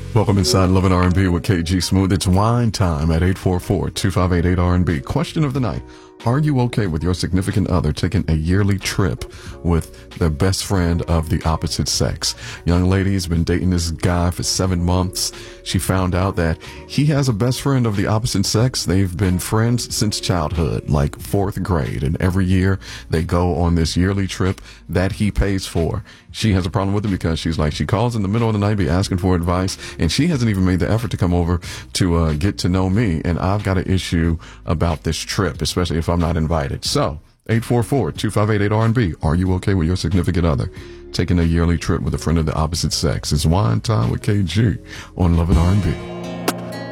Welcome inside Love and R&B with KG Smooth. It's wine time at 844-2588-R&B. Question of the night. Are you okay with your significant other taking a yearly trip with their best friend of the opposite sex? Young lady has been dating this guy for 7 months. She found out that he has a best friend of the opposite sex. They've been friends since childhood, like 4th grade. And every year they go on this yearly trip that he pays for. She has a problem with it because she calls in the middle of the night, be asking for advice, and she hasn't even made the effort to come over to get to know me. And I've got an issue about this trip, especially if I'm not invited. So 844-2588-R&B. Are you okay with your significant other taking a yearly trip with a friend of the opposite sex? It's wine time with KG on Love and R&B.